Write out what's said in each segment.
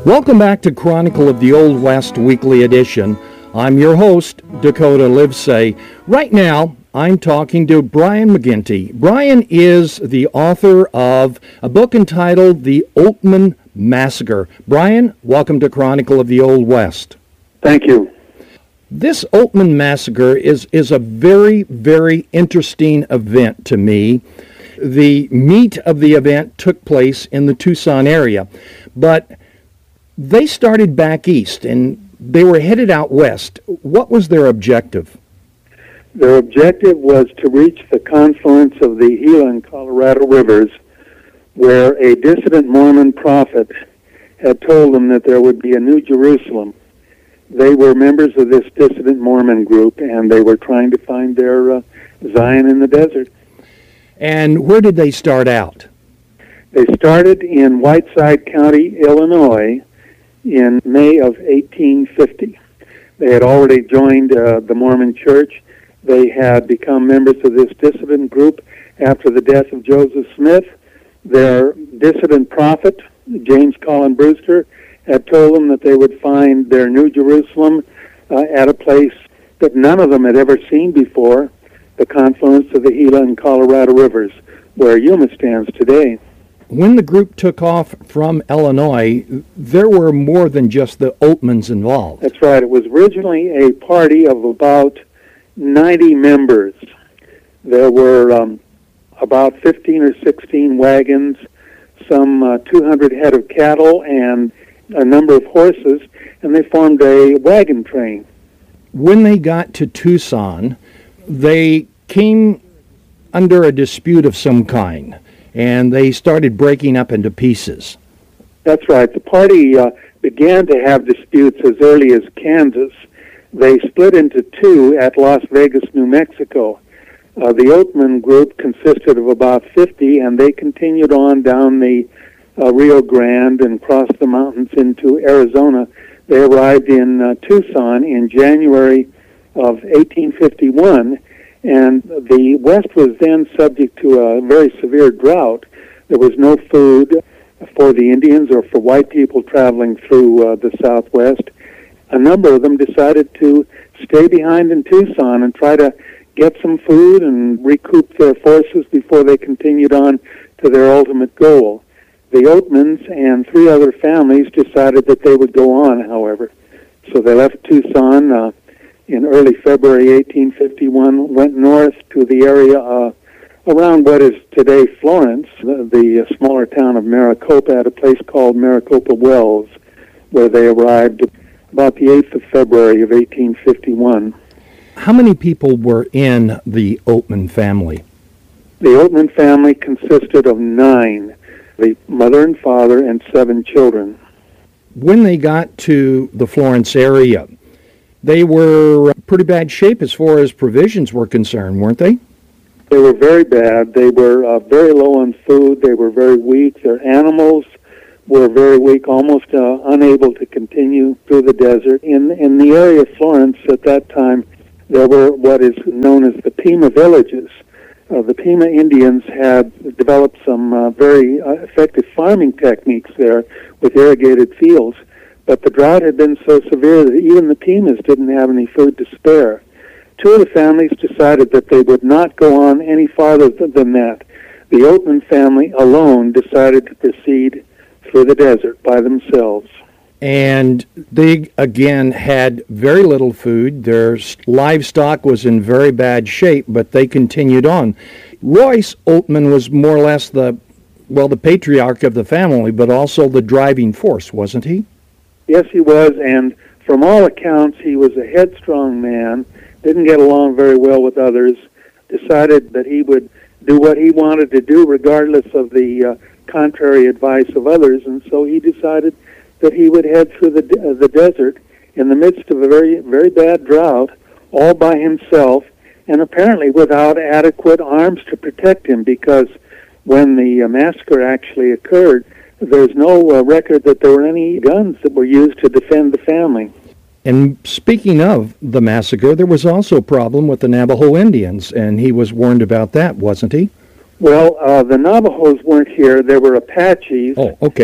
Welcome back to Chronicle of the Old West Weekly Edition. I'm your host, Dakota Livesay. Right now, I'm talking to Brian McGinty. Brian is the author of a book entitled The Oatman Massacre. Brian, welcome to Chronicle of the Old West. Thank you. This Oatman Massacre is a very, very interesting event to me. The meat of the event took place in the Tucson area, but they started back east, and they were headed out west. What was their objective? Their objective was to reach the confluence of the Gila and Colorado rivers, where a dissident Mormon prophet had told them that there would be a New Jerusalem. They were members of this dissident Mormon group, and they were trying to find their Zion in the desert. And where did they start out? They started in Whiteside County, Illinois, in May of 1850. They had already joined the Mormon Church. They had become members of this dissident group after the death of Joseph Smith. Their dissident prophet, James Collin Brewster, had told them that they would find their New Jerusalem at a place that none of them had ever seen before, the confluence of the Gila and Colorado rivers, where Yuma stands today. When the group took off from Illinois, there were more than just the Oatmans involved. That's right. It was originally a party of about 90 members. There were about 15 or 16 wagons, some 200 head of cattle, and a number of horses, and they formed a wagon train. When they got to Tucson, they came under a dispute of some kind, and they started breaking up into pieces. That's right. The party began to have disputes as early as Kansas. They split into two at Las Vegas, New Mexico. The Oatman group consisted of about 50, and they continued on down the Rio Grande and crossed the mountains into Arizona. They arrived in Tucson in January of 1851, and the West was then subject to a very severe drought. There was no food for the Indians or for white people traveling through the Southwest. A number of them decided to stay behind in Tucson and try to get some food and recoup their forces before they continued on to their ultimate goal. The Oatmans and three other families decided that they would go on, however. So they left Tucson in early February 1851, went north to the area around what is today Florence, the smaller town of Maricopa, at a place called Maricopa Wells, where they arrived about the 8th of February of 1851. How many people were in the Oatman family? The Oatman family consisted of 9, the mother and father and 7 children. When they got to the Florence area, they were in pretty bad shape as far as provisions were concerned, weren't they? They were very bad. They were very low on food. They were very weak. Their animals were very weak, almost unable to continue through the desert. In the area of Florence at that time, there were what is known as the Pima villages. The Pima Indians had developed some very effective farming techniques there with irrigated fields, but the drought had been so severe that even the Pimas didn't have any food to spare. 2 of the families decided that they would not go on any farther than that. The Oatman family alone decided to proceed through the desert by themselves. And they, again, had very little food. Their livestock was in very bad shape, but they continued on. Royce Oatman was more or less the patriarch of the family, but also the driving force, wasn't he? Yes, he was, and from all accounts, he was a headstrong man, didn't get along very well with others, decided that he would do what he wanted to do regardless of the contrary advice of others, and so he decided that he would head through the desert in the midst of a very, very bad drought, all by himself, and apparently without adequate arms to protect him, because when the massacre actually occurred, there's no record that there were any guns that were used to defend the family. And speaking of the massacre, there was also a problem with the Navajo Indians, and he was warned about that, wasn't he? Well, the Navajos weren't here. There were Apaches. Oh, okay.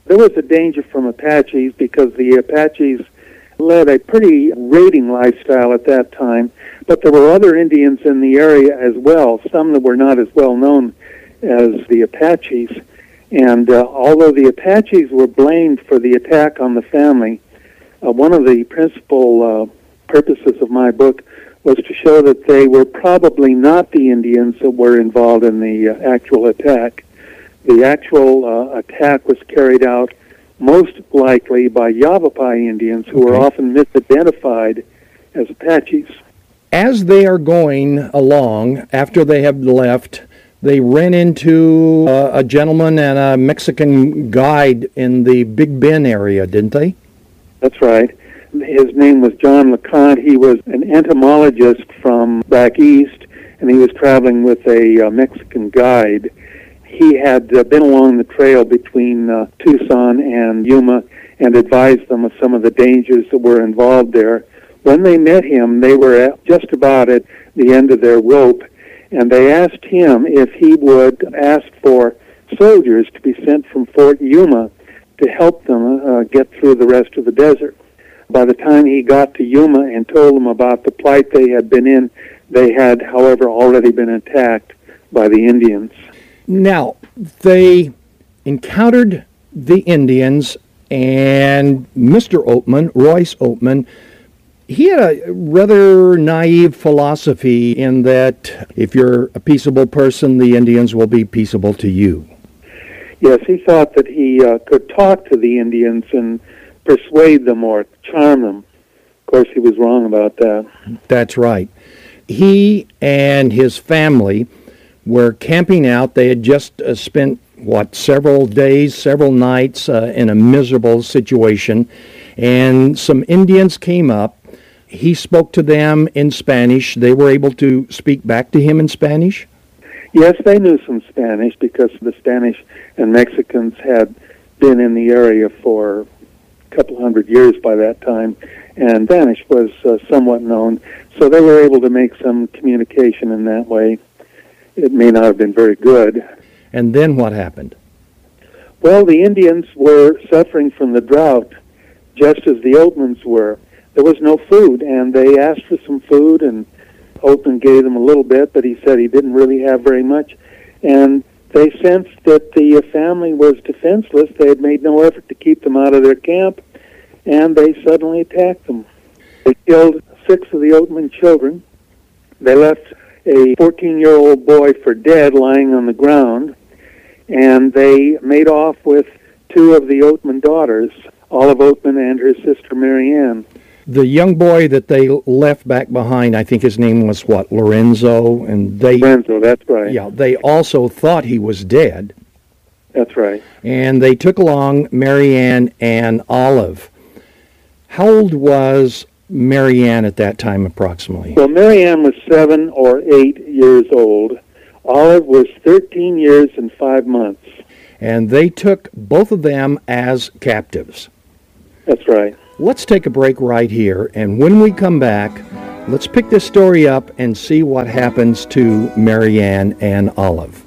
There was a danger from Apaches because the Apaches led a pretty raiding lifestyle at that time, but there were other Indians in the area as well, some that were not as well known as the Apaches. And although the Apaches were blamed for the attack on the family, one of the principal purposes of my book was to show that they were probably not the Indians that were involved in the actual attack. The actual attack was carried out most likely by Yavapai Indians, who were often misidentified as Apaches. As they are going along, after they have left, they ran into a gentleman and a Mexican guide in the Big Bend area, didn't they? That's right. His name was John LeConte. He was an entomologist from back east, and he was traveling with a Mexican guide. He had been along the trail between Tucson and Yuma and advised them of some of the dangers that were involved there. When they met him, they were just about at the end of their rope, and they asked him if he would ask for soldiers to be sent from Fort Yuma to help them get through the rest of the desert. By the time he got to Yuma and told them about the plight they had been in, they had, however, already been attacked by the Indians. Now, they encountered the Indians, and Mr. Oatman, Royce Oatman, he had a rather naive philosophy in that if you're a peaceable person, the Indians will be peaceable to you. Yes, he thought that he could talk to the Indians and persuade them or charm them. Of course, he was wrong about that. That's right. He and his family were camping out. They had just spent, several days, several nights in a miserable situation, and some Indians came up. He spoke to them in Spanish. They were able to speak back to him in Spanish? Yes, they knew some Spanish because the Spanish and Mexicans had been in the area for a couple hundred years by that time, and Spanish was somewhat known, so they were able to make some communication in that way. It may not have been very good. And then what happened? Well, the Indians were suffering from the drought, just as the Oatmans were. There was no food, and they asked for some food, and Oatman gave them a little bit, but he said he didn't really have very much. And they sensed that the family was defenseless. They had made no effort to keep them out of their camp, and they suddenly attacked them. They killed 6 of the Oatman children. They left a 14-year-old boy for dead lying on the ground, and they made off with 2 of the Oatman daughters, Olive Oatman and her sister Mary Ann. The young boy that they left back behind, I think his name was Lorenzo, and Lorenzo, that's right. Yeah, they also thought he was dead. That's right. And they took along Mary Ann and Olive. How old was Mary Ann at that time approximately? Well, Mary Ann was 7 or 8 years old. Olive was 13 years and 5 months. And they took both of them as captives. That's right. Let's take a break right here, and when we come back, let's pick this story up and see what happens to Mary Ann and Olive.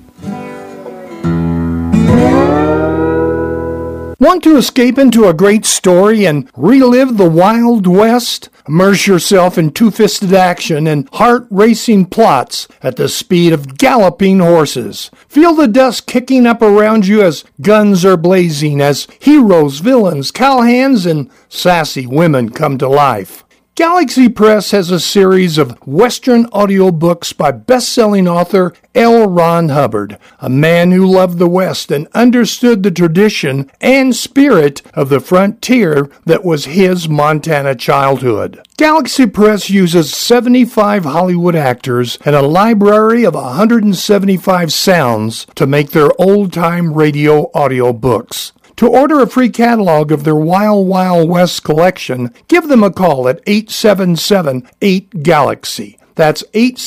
Want to escape into a great story and relive the Wild West? Immerse yourself in two-fisted action and heart-racing plots at the speed of galloping horses. Feel the dust kicking up around you as guns are blazing, as heroes, villains, cowhands, and sassy women come to life. Galaxy Press has a series of Western audiobooks by best-selling author L. Ron Hubbard, a man who loved the West and understood the tradition and spirit of the frontier that was his Montana childhood. Galaxy Press uses 75 Hollywood actors and a library of 175 sounds to make their old-time radio audiobooks. To order a free catalog of their Wild Wild West collection, give them a call at 877-8-GALAXY. That's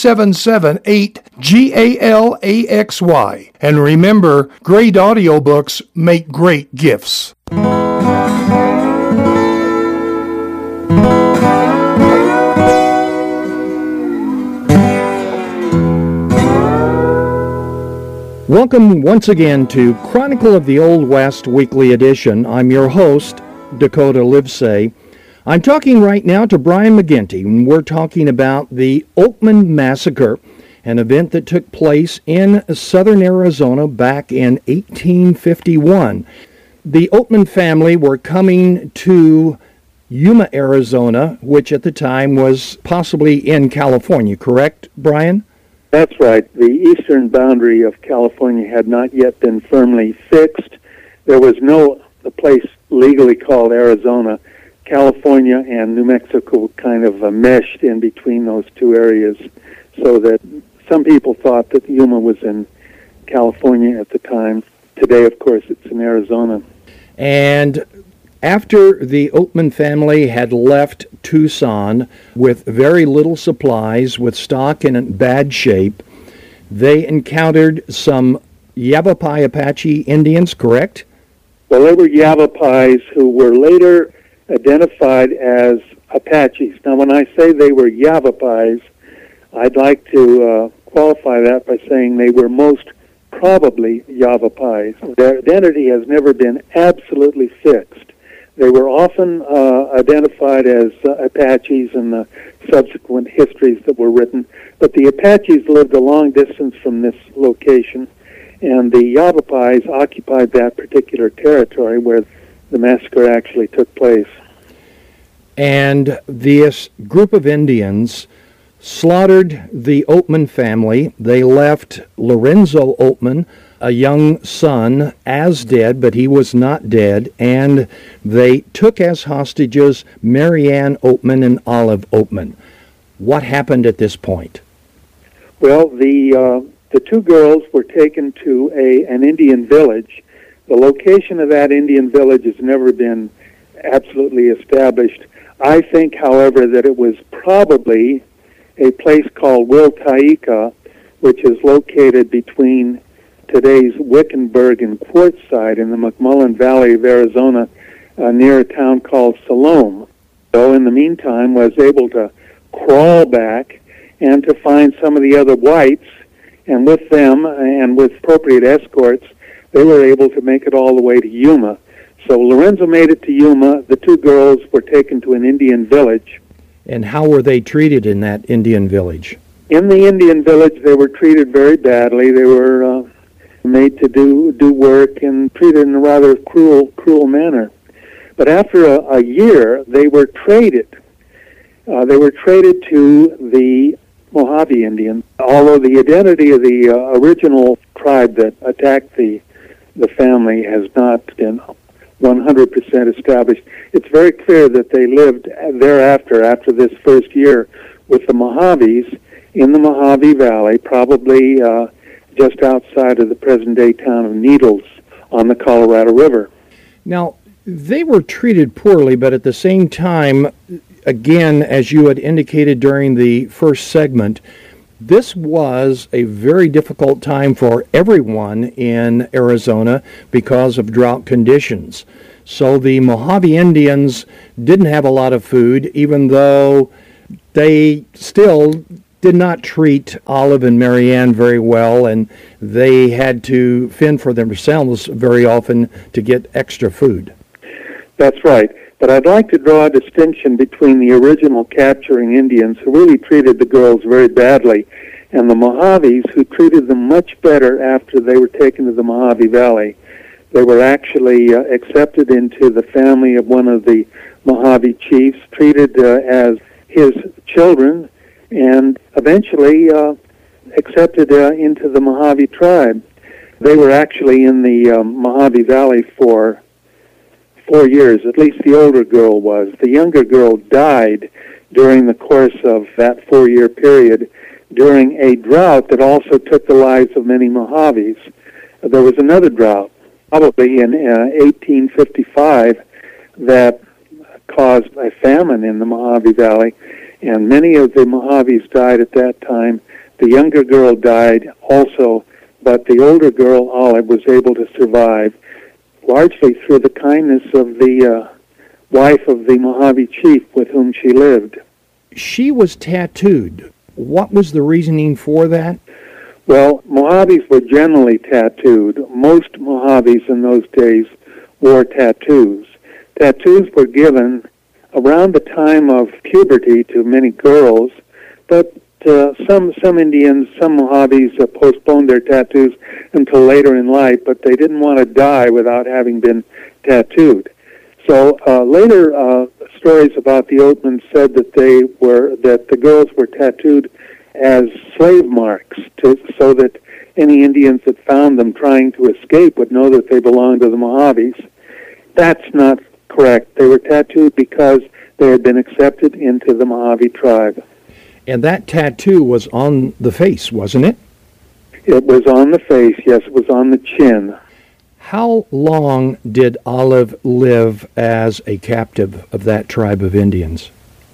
877-8-GALAXY. And remember, great audiobooks make great gifts. Welcome once again to Chronicle of the Old West Weekly Edition. I'm your host, Dakota Livesay. I'm talking right now to Brian McGinty, and we're talking about the Oatman Massacre, an event that took place in southern Arizona back in 1851. The Oatman family were coming to Yuma, Arizona, which at the time was possibly in California, correct, Brian? That's right. The eastern boundary of California had not yet been firmly fixed. There was a place legally called Arizona. California and New Mexico kind of meshed in between those two areas, so that some people thought that Yuma was in California at the time. Today, of course, it's in Arizona. And after the Oatman family had left Tucson with very little supplies, with stock in bad shape, they encountered some Yavapai Apache Indians, correct? Well, they were Yavapais who were later identified as Apaches. Now, when I say they were Yavapais, I'd like to qualify that by saying they were most probably Yavapais. Their identity has never been absolutely fixed. They were often identified as Apaches in the subsequent histories that were written, but the Apaches lived a long distance from this location, and the Yavapais occupied that particular territory where the massacre actually took place. And this group of Indians slaughtered the Oatman family. They left Lorenzo Oatman, a young son, as dead, but he was not dead, and they took as hostages Marianne Oatman and Olive Oatman. What happened at this point? Well, the two girls were taken to an Indian village. The location of that Indian village has never been absolutely established. I think, however, that it was probably a place called Wiltaika, which is located between today's Wickenburg and Quartzsite in the McMullen Valley of Arizona, near a town called Siloam. So in the meantime was able to crawl back and to find some of the other whites, and with them and with appropriate escorts, they were able to make it all the way to Yuma. So Lorenzo made it to Yuma. The two girls were taken to an Indian village. And how were they treated in that Indian village? In the Indian village, they were treated very badly. They were made to do work and treated in a rather cruel manner. But after a year, they were traded. They were traded to the Mojave Indians. Although the identity of the original tribe that attacked the family has not been 100% established, it's very clear that they lived thereafter, after this first year, with the Mojaves in the Mojave Valley, probably just outside of the present-day town of Needles on the Colorado River. Now, they were treated poorly, but at the same time, again, as you had indicated during the first segment, this was a very difficult time for everyone in Arizona because of drought conditions. So the Mojave Indians didn't have a lot of food, even though they still did not treat Olive and Marianne very well, and they had to fend for themselves very often to get extra food. That's right. But I'd like to draw a distinction between the original capturing Indians, who really treated the girls very badly, and the Mojaves, who treated them much better after they were taken to the Mojave Valley. They were actually accepted into the family of one of the Mojave chiefs, treated as his children, and eventually accepted into the Mojave tribe. They were actually in the Mojave Valley for 4 years, at least the older girl was. The younger girl died during the course of that 4-year period during a drought that also took the lives of many Mojaves. There was another drought, probably in 1855, that caused a famine in the Mojave Valley, and many of the Mojaves died at that time. The younger girl died also, but the older girl, Olive, was able to survive, largely through the kindness of the wife of the Mojave chief with whom she lived. She was tattooed. What was the reasoning for that? Well, Mojaves were generally tattooed. Most Mojaves in those days wore tattoos. Tattoos were given around the time of puberty to many girls, but some Indians, some Mojaves postponed their tattoos until later in life, but they didn't want to die without having been tattooed. So later stories about the Oatmans said that the girls were tattooed as slave marks, so that any Indians that found them trying to escape would know that they belonged to the Mojaves. That's not correct. They were tattooed because they had been accepted into the Mojave tribe. And that tattoo was on the face, wasn't it? It was on the face, yes, it was on the chin. How long did Olive live as a captive of that tribe of Indians?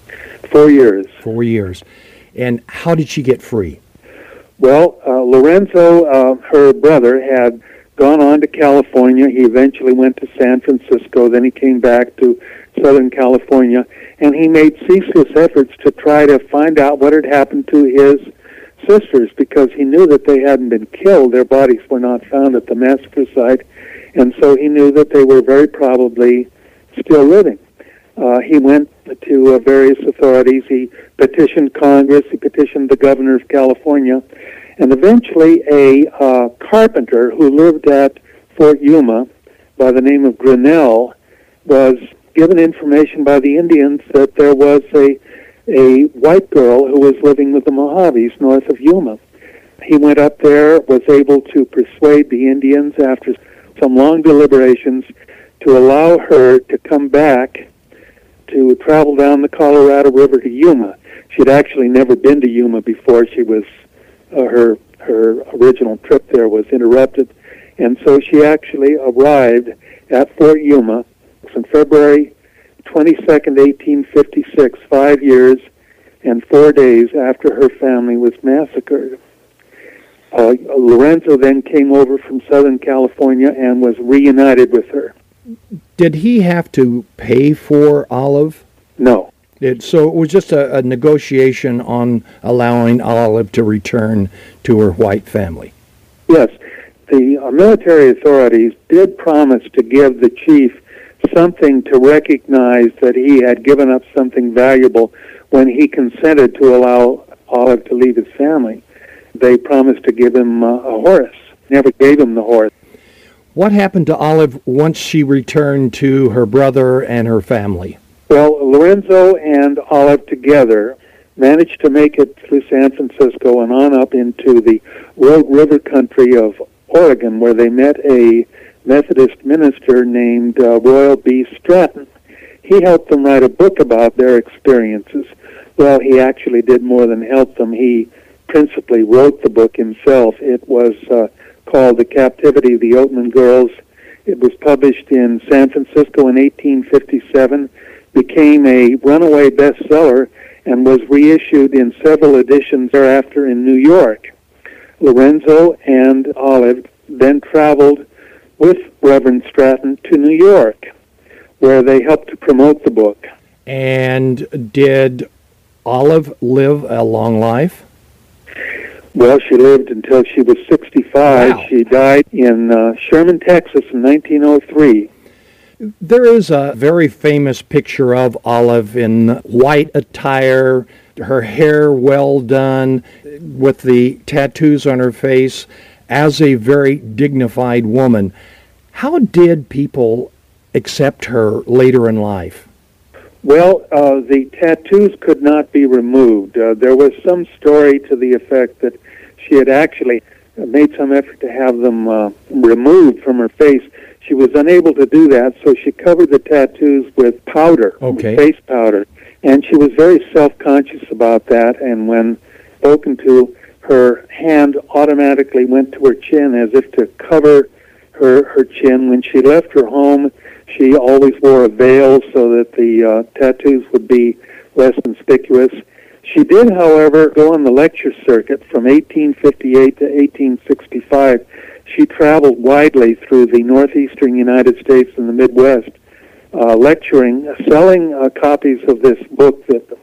4 years. 4 years. And how did she get free? Well, Lorenzo, her brother, had gone on to California. He eventually went to San Francisco. Then he came back to Southern California, and he made ceaseless efforts to try to find out what had happened to his sisters, because he knew that they hadn't been killed. Their bodies were not found at the massacre site, and so he knew that they were very probably still living. He went to various authorities. He petitioned Congress. He petitioned the governor of California. And eventually a carpenter who lived at Fort Yuma by the name of Grinnell was given information by the Indians that there was a white girl who was living with the Mojaves north of Yuma. He went up there, was able to persuade the Indians after some long deliberations to allow her to come back to travel down the Colorado River to Yuma. She'd actually never been to Yuma before. She was her original trip there was interrupted, and so she actually arrived at Fort Yuma on February 22nd, 1856, 5 years and 4 days after her family was massacred. Lorenzo then came over from Southern California and was reunited with her. Did he have to pay for Olive? No. So it was just a negotiation on allowing Olive to return to her white family. Yes. The military authorities did promise to give the chief something to recognize that he had given up something valuable when he consented to allow Olive to leave his family. They promised to give him a horse. Never gave him the horse. What happened to Olive once she returned to her brother and her family? Well, Lorenzo and Olive together managed to make it through San Francisco and on up into the Rogue River country of Oregon, where they met a Methodist minister named Royal B. Stratton. He helped them write a book about their experiences. Well, he actually did more than help them. He principally wrote the book himself. It was called The Captivity of the Oatman Girls. It was published in San Francisco in 1857, became a runaway bestseller, and was reissued in several editions thereafter in New York. Lorenzo and Olive then traveled with Reverend Stratton to New York, where they helped to promote the book. And did Olive live a long life? Well, she lived until she was 65. Wow. She died in Sherman, Texas in 1903. There is a very famous picture of Olive in white attire, her hair well done, with the tattoos on her face, as a very dignified woman. How did people accept her later in life? Well, the tattoos could not be removed. There was some story to the effect that she had actually made some effort to have them removed from her face. She was unable to do that, so she covered the tattoos with powder, Okay. face powder. And she was very self-conscious about that, and when spoken to, her hand automatically went to her chin as if to cover her chin. When she left her home, she always wore a veil so that the tattoos would be less conspicuous. She did, however, go on the lecture circuit from 1858 to 1865. She traveled widely through the northeastern United States and the Midwest, lecturing, selling copies of this book that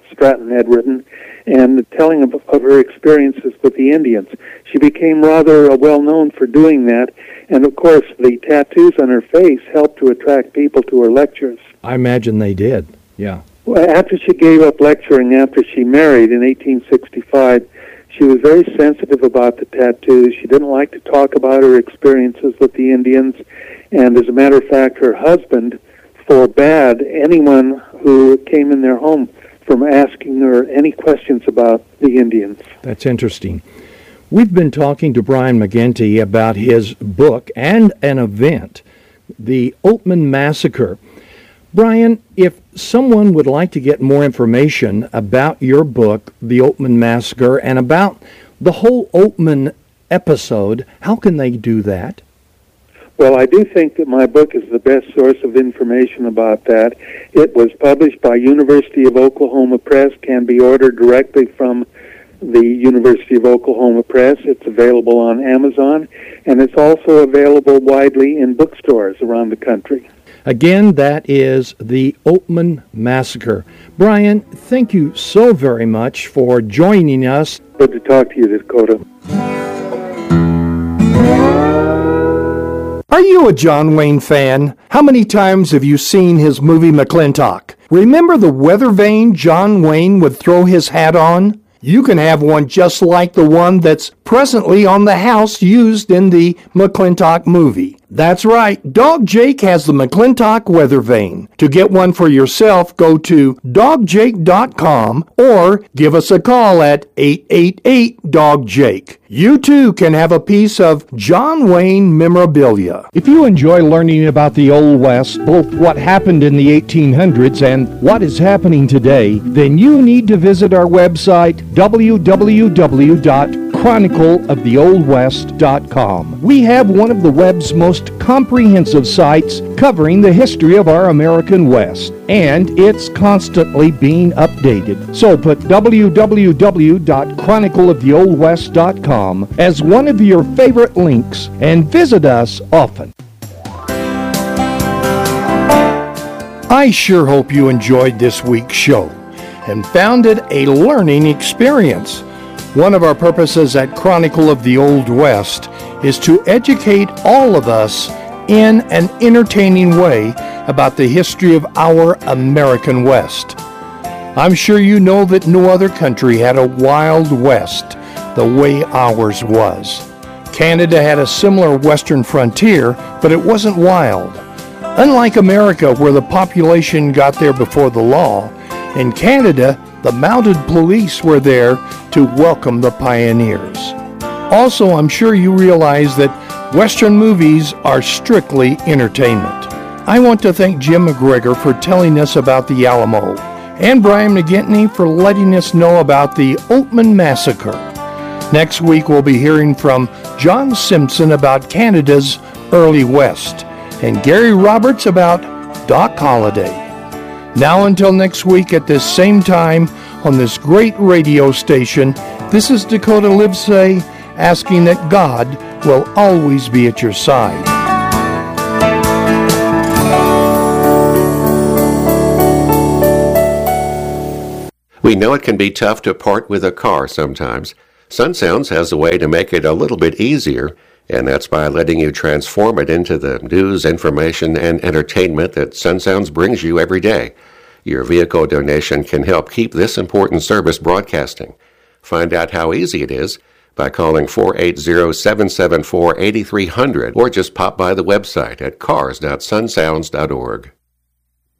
Stratton had written, and telling of her experiences with the Indians. She became rather well known for doing that, and of course the tattoos on her face helped to attract people to her lectures. I imagine they did, yeah. Well, after she gave up lecturing, after she married in 1865, she was very sensitive about the tattoos. She didn't like to talk about her experiences with the Indians, and as a matter of fact, her husband forbade anyone who came in their home from asking her any questions about the Indians. That's interesting. We've been talking to Brian McGinty about his book and an event, the Oatman Massacre. Brian, if someone would like to get more information about your book, The Oatman Massacre, and about the whole Oatman episode, how can they do that? Well, I do think that my book is the best source of information about that. It was published by University of Oklahoma Press, can be ordered directly from the University of Oklahoma Press. It's available on Amazon, and it's also available widely in bookstores around the country. Again, that is The Oatman Massacre. Brian, thank you so very much for joining us. Good to talk to you, Dakota. Are you a John Wayne fan? How many times have you seen his movie McClintock? Remember the weather vane John Wayne would throw his hat on? You can have one just like the one that's presently on the house used in the McClintock movie. That's right, Dog Jake has the McClintock weather vane. To get one for yourself, go to dogjake.com or give us a call at 888-DOG-JAKE. You too can have a piece of John Wayne memorabilia. If you enjoy learning about the Old West, both what happened in the 1800s and what is happening today, then you need to visit our website, www.chronicleoftheoldwest.com. We have one of the web's most comprehensive sites covering the history of our American West, and it's constantly being updated. So put www.chronicleoftheoldwest.com as one of your favorite links and visit us often. I sure hope you enjoyed this week's show and found it a learning experience. One of our purposes at Chronicle of the Old West is to educate all of us in an entertaining way about the history of our American West. I'm sure you know that no other country had a Wild West the way ours was. Canada had a similar western frontier, but it wasn't wild. Unlike America, where the population got there before the law, in Canada, the mounted police were there to welcome the pioneers. Also, I'm sure you realize that Western movies are strictly entertainment. I want to thank Jim McGregor for telling us about the Alamo, and Brian McGinty for letting us know about the Oatman Massacre. Next week, we'll be hearing from John Simpson about Canada's early West, and Gary Roberts about Doc Holliday. Now until next week at this same time on this great radio station, this is Dakota Livesay asking that God will always be at your side. We know it can be tough to part with a car sometimes. Sun Sounds has a way to make it a little bit easier, and that's by letting you transform it into the news, information, and entertainment that Sun Sounds brings you every day. Your vehicle donation can help keep this important service broadcasting. Find out how easy it is by calling 480-774-8300 or just pop by the website at cars.sunsounds.org.